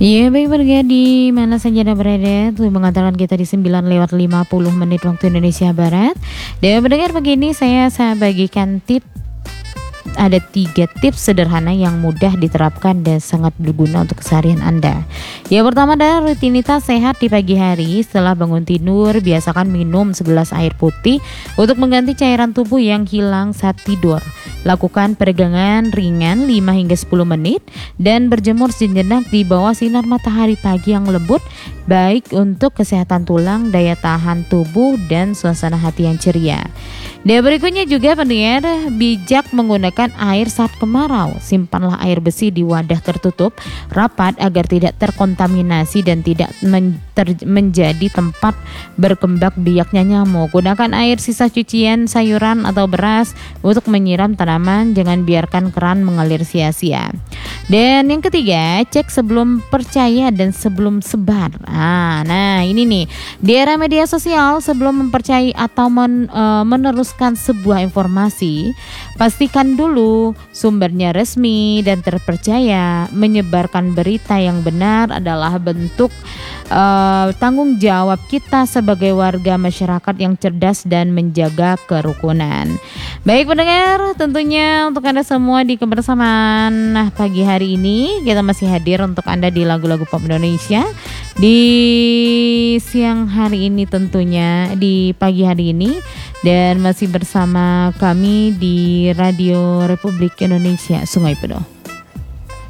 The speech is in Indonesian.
Iya baik pendengar di mana saja Anda berada tuh mengantarkan kita di 9:50 waktu Indonesia Barat. Dan pendengar begini saya bagikan ada 3 tips sederhana yang mudah diterapkan dan sangat berguna untuk keseharian Anda. Yang pertama adalah rutinitas sehat di pagi hari. Setelah bangun tidur, biasakan minum segelas air putih untuk mengganti cairan tubuh yang hilang saat tidur. Lakukan peregangan ringan 5 hingga 10 menit dan berjemur sejenak di bawah sinar matahari pagi yang lembut, baik untuk kesehatan tulang, daya tahan tubuh, dan suasana hati yang ceria. Dan berikutnya juga pendengar, bijak menggunakan air saat kemarau. Simpanlah air bersih di wadah tertutup rapat agar tidak terkontaminasi dan tidak menjadi tempat berkembang biaknya nyamuk. Gunakan air sisa cucian sayuran atau beras untuk menyiram tanaman, jangan biarkan keran mengalir sia-sia. Dan yang ketiga, cek sebelum percaya dan sebelum sebar. Nah ini nih, di era media sosial, sebelum mempercayai atau meneruskan sebuah informasi, pastikan dulu sumbernya resmi dan terpercaya. Menyebarkan berita yang benar adalah bentuk tanggung jawab kita sebagai warga masyarakat yang cerdas dan menjaga kerukunan. Baik pendengar, tentunya untuk Anda semua di kebersamaan pagi hari ini, kita masih hadir untuk Anda di lagu-lagu pop Indonesia. Di siang hari ini tentunya, di pagi hari ini, dan masih bersama kami di Radio Republik Indonesia Sungai Penuh.